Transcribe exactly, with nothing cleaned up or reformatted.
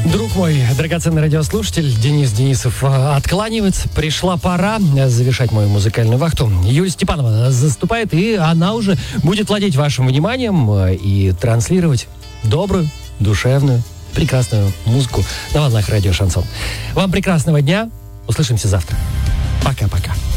Друг мой, драгоценный радиослушатель Денис Денисов откланивается. Пришла пора завершать мою музыкальную вахту. Юлия Степанова заступает, и она уже будет владеть вашим вниманием и транслировать добрую, душевную, прекрасную музыку на волнах радио «Шансон». Вам прекрасного дня. Услышимся завтра. Пока-пока.